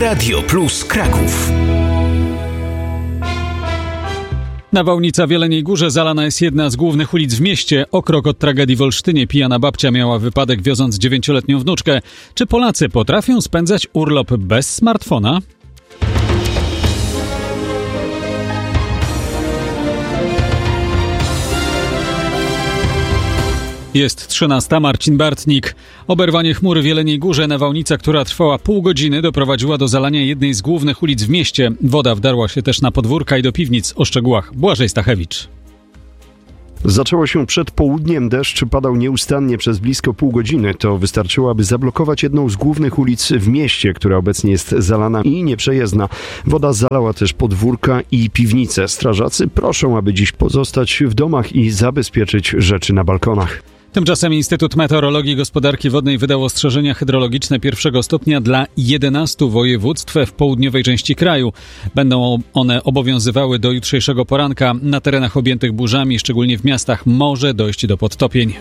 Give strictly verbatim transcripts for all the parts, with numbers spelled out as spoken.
Radio Plus Kraków. Nawałnica w Jeleniej Górze zalana jest jedna z głównych ulic w mieście. O krok od tragedii w Olsztynie pijana babcia miała wypadek, wioząc dziewięcioletnią wnuczkę. Czy Polacy potrafią spędzać urlop bez smartfona? Jest trzynasta. Marcin Bartnik. Oberwanie chmury w Jeleniej Górze. Nawałnica, która trwała pół godziny, doprowadziła do zalania jednej z głównych ulic w mieście. Woda wdarła się też na podwórka i do piwnic. O szczegółach Błażej Stachewicz. Zaczęło się przed południem, deszcz padał nieustannie przez blisko pół godziny. To wystarczyło, aby zablokować jedną z głównych ulic w mieście, która obecnie jest zalana i nieprzejezdna. Woda zalała też podwórka i piwnice. Strażacy proszą, aby dziś pozostać w domach i zabezpieczyć rzeczy na balkonach. Tymczasem Instytut Meteorologii i Gospodarki Wodnej wydał ostrzeżenia hydrologiczne pierwszego stopnia dla jedenastu województw w południowej części kraju. Będą one obowiązywały do jutrzejszego poranka. Na terenach objętych burzami, szczególnie w miastach, może dojść do podtopień.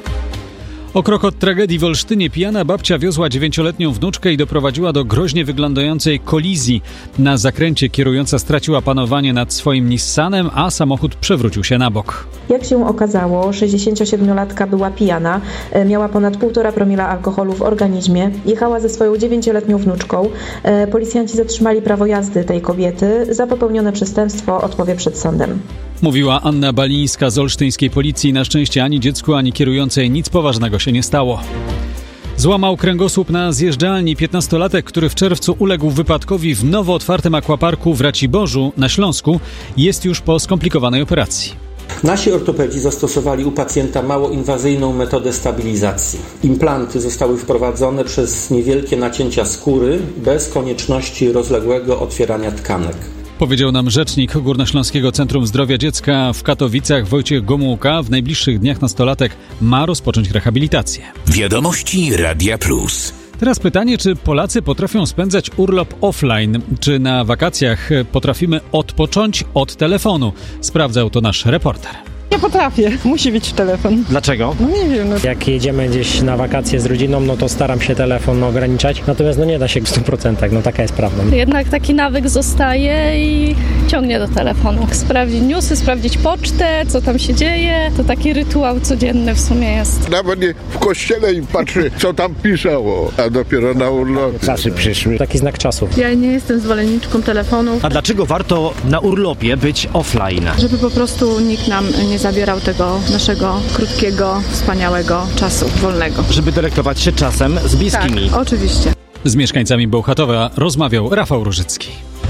O krok od tragedii w Olsztynie pijana babcia wiozła dziewięcioletnią wnuczkę i doprowadziła do groźnie wyglądającej kolizji. Na zakręcie kierująca straciła panowanie nad swoim Nissanem, a samochód przewrócił się na bok. Jak się okazało, sześćdziesięciosiedmiolatka była pijana, miała ponad półtora promila alkoholu w organizmie, jechała ze swoją dziewięcioletnią wnuczką. Policjanci zatrzymali prawo jazdy tej kobiety. Za popełnione przestępstwo odpowie przed sądem. Mówiła Anna Balińska z olsztyńskiej policji. Na szczęście ani dziecku, ani kierującej nic poważnego się nie stało. Złamał kręgosłup na zjeżdżalni piętnastolatek, który w czerwcu uległ wypadkowi w nowo otwartym akwaparku w Raciborzu na Śląsku. Jest już po skomplikowanej operacji. Nasi ortopedzi zastosowali u pacjenta mało inwazyjną metodę stabilizacji. Implanty zostały wprowadzone przez niewielkie nacięcia skóry bez konieczności rozległego otwierania tkanek. Powiedział nam rzecznik Górnośląskiego Centrum Zdrowia Dziecka w Katowicach Wojciech Gomułka. W najbliższych dniach nastolatek ma rozpocząć rehabilitację. Wiadomości Radia Plus. Teraz pytanie, czy Polacy potrafią spędzać urlop offline? Czy na wakacjach potrafimy odpocząć od telefonu? Sprawdzał to nasz reporter. Nie potrafię. Musi być telefon. Dlaczego? No nie wiem. No. Jak jedziemy gdzieś na wakacje z rodziną, no to staram się telefon ograniczać. Natomiast no nie da się w stu procentach, no taka jest prawda. Jednak taki nawyk zostaje i ciągnie do telefonu. Sprawdzić newsy, sprawdzić pocztę, co tam się dzieje. To taki rytuał codzienny w sumie jest. Nawet nie w kościele i patrzy, co tam pisało, a dopiero na urlopie. Czasy przyszły. Taki znak czasu. Ja nie jestem zwolenniczką telefonów. A dlaczego warto na urlopie być offline? Żeby po prostu nikt nam nie zabierał tego naszego krótkiego, wspaniałego czasu wolnego. Żeby delektować się czasem z bliskimi. Tak, oczywiście. Z mieszkańcami Bełchatowa rozmawiał Rafał Różycki.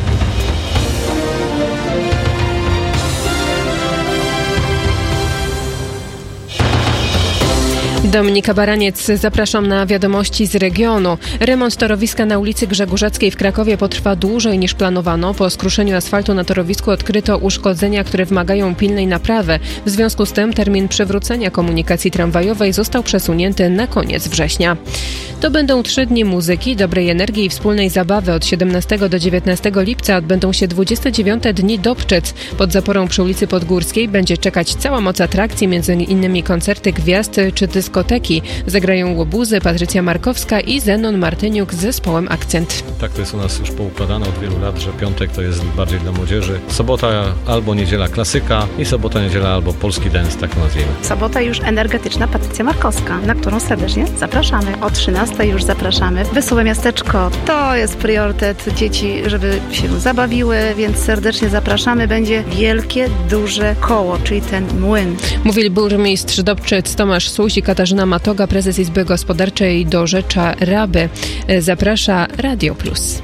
Dominika Baraniec, zapraszam na wiadomości z regionu. Remont torowiska na ulicy Grzegórzeckiej w Krakowie potrwa dłużej niż planowano. Po skruszeniu asfaltu na torowisku odkryto uszkodzenia, które wymagają pilnej naprawy. W związku z tym termin przywrócenia komunikacji tramwajowej został przesunięty na koniec września. To będą trzy dni muzyki, dobrej energii i wspólnej zabawy. Od siedemnastego do dziewiętnastego lipca odbędą się dwudzieste dziewiąte Dni Dobczyc. Pod zaporą przy ulicy Podgórskiej będzie czekać cała moc atrakcji, między innymi koncerty gwiazd czy dyskoteki. Zagrają Łobuzy, Patrycja Markowska i Zenon Martyniuk z zespołem Akcent. Tak to jest u nas już poukładane od wielu lat, że piątek to jest bardziej dla młodzieży. Sobota albo niedziela klasyka i sobota, niedziela albo polski dance, tak nazwijmy. Sobota już energetyczna Patrycja Markowska, na którą serdecznie zapraszamy. O trzynastej już zapraszamy. Wesołe miasteczko to jest priorytet dzieci, żeby się zabawiły, więc serdecznie zapraszamy. Będzie wielkie, duże koło, czyli ten młyn. Mówili burmistrz Dobczyc Tomasz Suś i Katarzyna Matoga, prezes Izby Gospodarczej do Rzecza Raby. Zaprasza Radio Plus.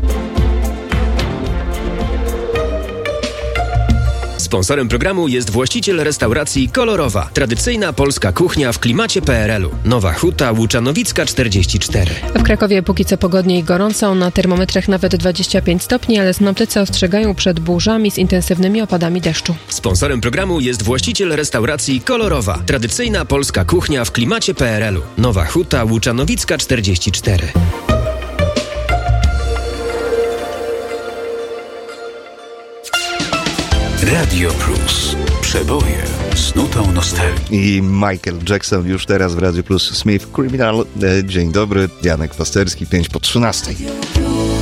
Sponsorem programu jest właściciel restauracji Kolorowa. Tradycyjna polska kuchnia w klimacie P R L u. Nowa Huta, Łuczanowicka czterdzieści cztery. W Krakowie póki co pogodnie i gorąco, na termometrach nawet dwadzieścia pięć stopni, ale synoptycy ostrzegają przed burzami z intensywnymi opadami deszczu. Sponsorem programu jest właściciel restauracji Kolorowa. Tradycyjna polska kuchnia w klimacie P R L u. Nowa Huta, Łuczanowicka czterdzieści cztery. Radio Plus. Przeboje z nutą nostalgii. I Michael Jackson już teraz w Radio Plus. Smith Criminal. Dzień dobry, Janek Pasterski, pięć po trzynastej.